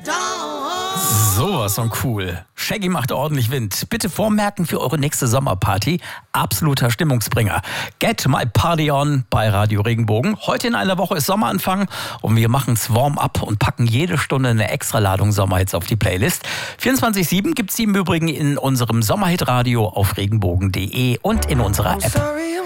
Sowas von cool. Shaggy macht ordentlich Wind. Bitte vormerken für eure nächste Sommerparty. Absoluter Stimmungsbringer. Get My Party On bei Radio Regenbogen. Heute in einer Woche ist Sommeranfang und wir machen's Warm-up und packen jede Stunde eine Extraladung Sommerhits auf die Playlist. 24/7 gibt's die im Übrigen in unserem Sommerhit-Radio auf regenbogen.de und in unserer App.